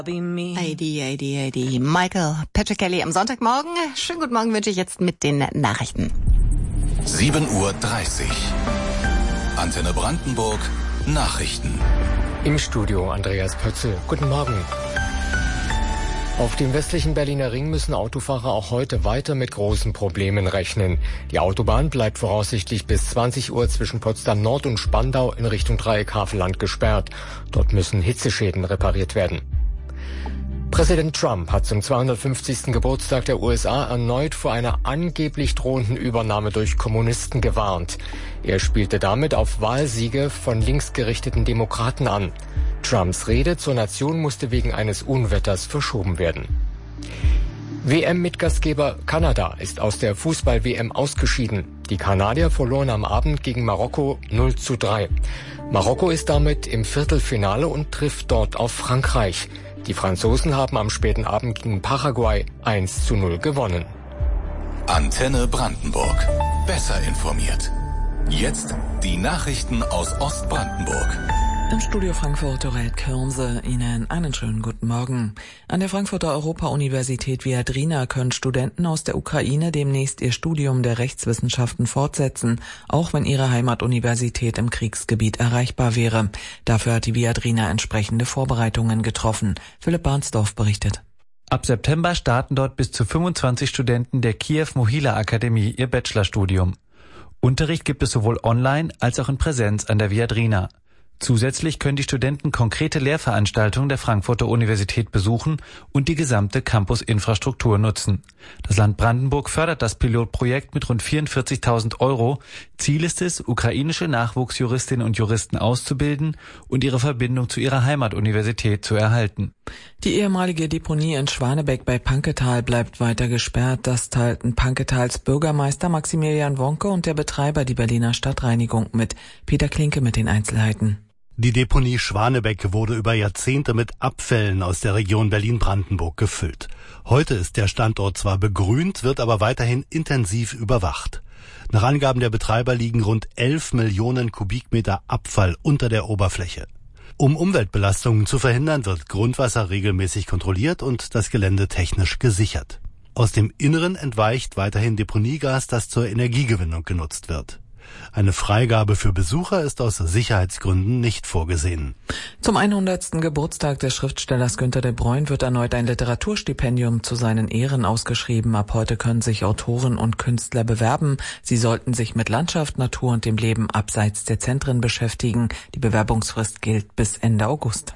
AD. Michael Patrick Kelly am Sonntagmorgen. Schönen guten Morgen wünsche ich jetzt mit den Nachrichten. 7:30 Uhr. Antenne Brandenburg. Nachrichten. Im Studio Andreas Pötzl. Guten Morgen. Auf dem westlichen Berliner Ring müssen Autofahrer auch heute weiter mit großen Problemen rechnen. Die Autobahn bleibt voraussichtlich bis 20 Uhr zwischen Potsdam Nord und Spandau in Richtung Dreieck Havelland gesperrt. Dort müssen Hitzeschäden repariert werden. Präsident Trump hat zum 250. Geburtstag der USA erneut vor einer angeblich drohenden Übernahme durch Kommunisten gewarnt. Er spielte damit auf Wahlsiege von linksgerichteten Demokraten an. Trumps Rede zur Nation musste wegen eines Unwetters verschoben werden. WM-Mitgastgeber Kanada ist aus der Fußball-WM ausgeschieden. Die Kanadier verloren am Abend gegen Marokko 0:3. Marokko ist damit im Viertelfinale und trifft dort auf Frankreich. Die Franzosen haben am späten Abend gegen Paraguay 1:0 gewonnen. Antenne Brandenburg. Besser informiert. Jetzt die Nachrichten aus Ostbrandenburg. Im Studio Frankfurt Dorette Kürnse, Ihnen einen schönen guten Morgen. An der Frankfurter Europa-Universität Viadrina können Studenten aus der Ukraine demnächst ihr Studium der Rechtswissenschaften fortsetzen, auch wenn ihre Heimatuniversität im Kriegsgebiet erreichbar wäre. Dafür hat die Viadrina entsprechende Vorbereitungen getroffen. Philipp Barnsdorf berichtet. Ab September starten dort bis zu 25 Studenten der Kiew-Mohila-Akademie ihr Bachelorstudium. Unterricht gibt es sowohl online als auch in Präsenz an der Viadrina. Zusätzlich können die Studenten konkrete Lehrveranstaltungen der Frankfurter Universität besuchen und die gesamte Campus-Infrastruktur nutzen. Das Land Brandenburg fördert das Pilotprojekt mit rund 44.000 €. Ziel ist es, ukrainische Nachwuchsjuristinnen und Juristen auszubilden und ihre Verbindung zu ihrer Heimatuniversität zu erhalten. Die ehemalige Deponie in Schwanebeck bei Panketal bleibt weiter gesperrt. Das teilten Panketals Bürgermeister Maximilian Wonke und der Betreiber, die Berliner Stadtreinigung, mit. Peter Klinke mit den Einzelheiten. Die Deponie Schwanebeck wurde über Jahrzehnte mit Abfällen aus der Region Berlin-Brandenburg gefüllt. Heute ist der Standort zwar begrünt, wird aber weiterhin intensiv überwacht. Nach Angaben der Betreiber liegen rund 11 Millionen Kubikmeter Abfall unter der Oberfläche. Um Umweltbelastungen zu verhindern, wird Grundwasser regelmäßig kontrolliert und das Gelände technisch gesichert. Aus dem Inneren entweicht weiterhin Deponiegas, das zur Energiegewinnung genutzt wird. Eine Freigabe für Besucher ist aus Sicherheitsgründen nicht vorgesehen. Zum 100. Geburtstag des Schriftstellers Günter de Bruyne wird erneut ein Literaturstipendium zu seinen Ehren ausgeschrieben. Ab heute können sich Autoren und Künstler bewerben. Sie sollten sich mit Landschaft, Natur und dem Leben abseits der Zentren beschäftigen. Die Bewerbungsfrist gilt bis Ende August.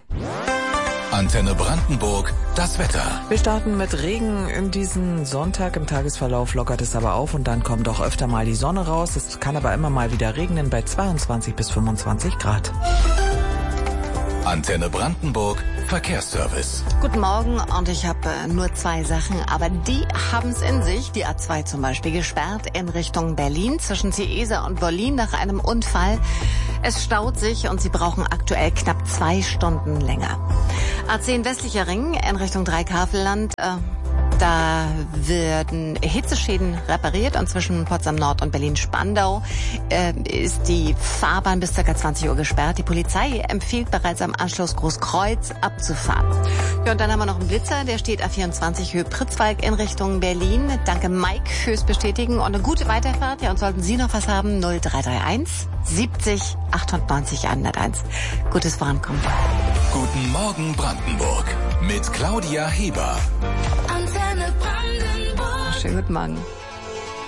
Antenne Brandenburg, das Wetter. Wir starten mit Regen in diesen Sonntag. Im Tagesverlauf lockert es aber auf und dann kommt auch öfter mal die Sonne raus. Es kann aber immer mal wieder regnen bei 22 bis 25 Grad. Antenne Brandenburg, Verkehrsservice. Guten Morgen und ich habe nur 2 Sachen, aber die haben es in sich. Die A2 zum Beispiel gesperrt in Richtung Berlin zwischen Ciesa und Wollin nach einem Unfall. Es staut sich und Sie brauchen aktuell knapp 2 Stunden länger. A10 westlicher Ring in Richtung Dreieck-Havelland. Da werden Hitzeschäden repariert und zwischen Potsdam Nord und Berlin-Spandau ist die Fahrbahn bis ca. 20 Uhr gesperrt. Die Polizei empfiehlt bereits am Anschluss Großkreuz abzufahren. Ja, und dann haben wir noch einen Blitzer, der steht A24 Höhe Pritzwalk in Richtung Berlin. Danke Mike fürs Bestätigen und eine gute Weiterfahrt. Ja, und sollten Sie noch was haben, 0331 70 98 101. Gutes Vorankommen. Guten Morgen Brandenburg mit Claudia Heber. Schönen guten Morgen.